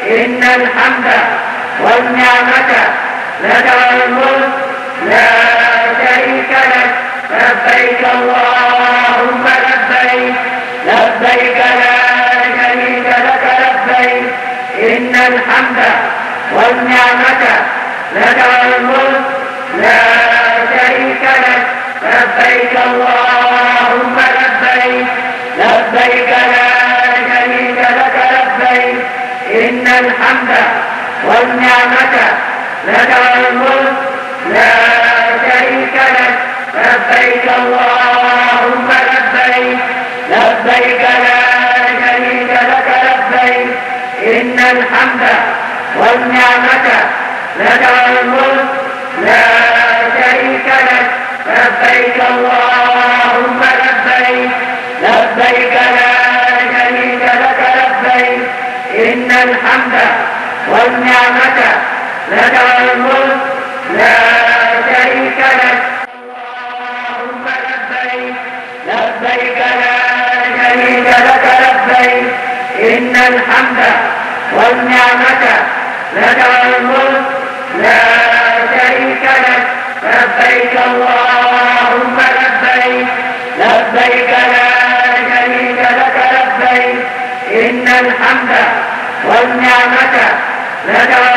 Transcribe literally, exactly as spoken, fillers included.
إن الحمد والنعمة لك والملك لا شريك لك. لبيك اللهم لبيك لبيك لا شريك لك لبيك. إن الحمد والنعمة لك والملك لا شريك لك. لبيك اللهم لبيك لبيك لا شريك لك لبيك. إن الحمد والنعمة لك والملك لا شريك لك. لبيك اللهم لبيك لبيك لا شريك لك لبيك. إن الحمد والنعمة لك والملك لا شريك لك. لبيك اللهم لبيك لبيك لا شريك لك لبيك. إن الحمد والنعمة لك والملك لا شريك لك. اللهم لبيك لبيك لا شريك لك لبيك. إن الحمد والنعمة لك والملك لا شريك لك. لبيك اللهم لبيك لبيك لا شريك لك لبيك. إن الحمد والنعمة لك